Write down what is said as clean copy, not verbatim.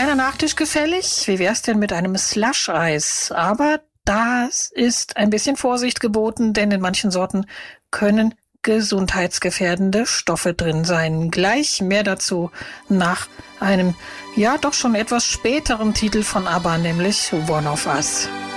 kleiner Nachtisch gefällig? Wie wär's denn mit einem Slush-Eis? Aber das ist ein bisschen Vorsicht geboten, denn in manchen Sorten können gesundheitsgefährdende Stoffe drin sein. Gleich mehr dazu nach einem, ja doch schon etwas späteren Titel von ABBA, nämlich One of Us.